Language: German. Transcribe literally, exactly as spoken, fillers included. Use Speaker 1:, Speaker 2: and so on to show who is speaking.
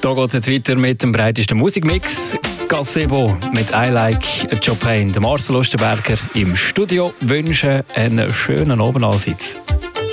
Speaker 1: So geht es jetzt weiter mit dem breitesten Musikmix. Gazebo mit I Like Chopin. Der Marcel Osterberger im Studio wünschen einen schönen Abend allseits.